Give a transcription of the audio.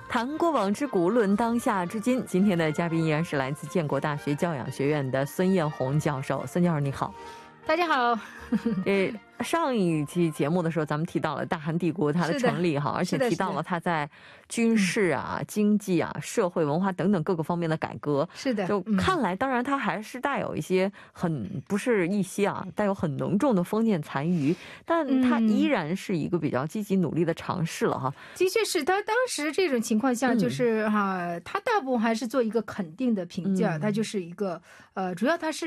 谈过往之古，论当下之今。今天的嘉宾依然是来自建国大学教养学院的孙艳红教授。孙教授你好。 大家好。 上一期节目的时候咱们提到了大韩帝国它的成立哈，而且提到了它在军事啊、经济啊、社会文化等等各个方面的改革。 是的， 就看来当然它还是带有一些不是一些啊，带有很浓重的封建残余，但它依然是一个比较积极努力的尝试了哈。 的确是，他当时这种情况下就是他大部分还是做一个肯定的评价，他就是一个主要他是